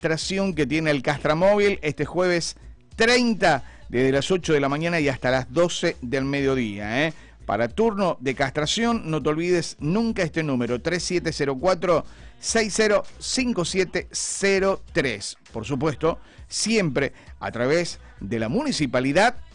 castración que tiene el Castramóvil este jueves 30, desde las 8 de la mañana y hasta las 12 del mediodía. Para turno de castración, no te olvides nunca este número, 3704-605703. Por supuesto, siempre a través de la municipalidad